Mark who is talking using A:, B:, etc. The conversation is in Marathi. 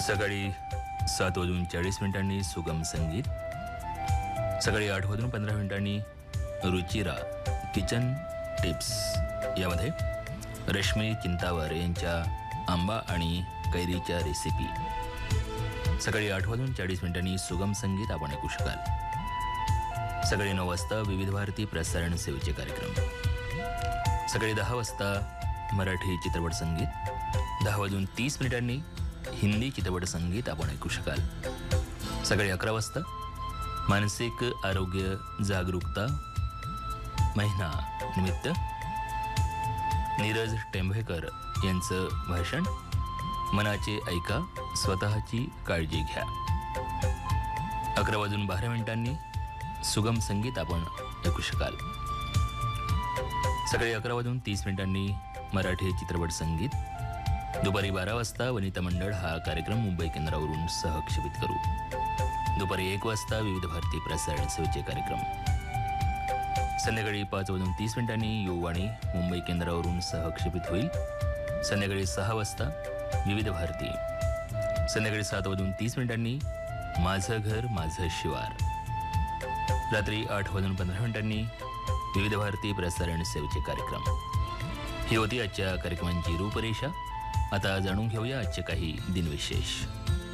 A: सकाळी 7:40 सुगम संगीत, सकाळी 8:15 रुचिरा किचन टिप्स, यामध्ये रश्मी चिंतावर यांच्या आंबा आणि कैरीच्या रेसिपी. सकाळी 8:40 सुगम संगीत आपण ऐकू शकाल. सकाळी 9 वाजता विविध भारती प्रसारण सेवेचे कार्यक्रम. सकाळी 10 वाजता मराठी चित्रपट संगीत, 10:30 हिंदी चित्रपट संगीत आपण ऐकू शकाल. सकाळी 11 वाजता मानसिक आरोग्य जागरूकता महिना निमित्त नीरज टेंभेकर यांचं भाषण, मनाचे ऐका स्वतःची काळजी घ्या. 11:12 सुगम संगीत आपण ऐकू शकाल. सकाळी 11:30 मराठी चित्रपट संगीत. दुपारी 12 वाजता वनिता मंडळ हा कार्यक्रम मुंबई केंद्रावरून सहक्षेपित करू. दुपारी 1 वाजता विविध भारती प्रसारण सेवेचे कार्यक्रम. संध्याकाळी 5:30 युवाणी मुंबई केंद्रावरून सहक्षेपित होईल. संध्याकाळी 6 वाजता विविध भारती. संध्याकाळी 7:30 माझं घर माझं शिवार. रात्री 8:15 विविध भारती प्रसारण सेवेचे कार्यक्रम. ही होती आजच्या कार्यक्रमांची रूपरेषा. आता जाणून घेऊया आजचे काही दिनविशेष.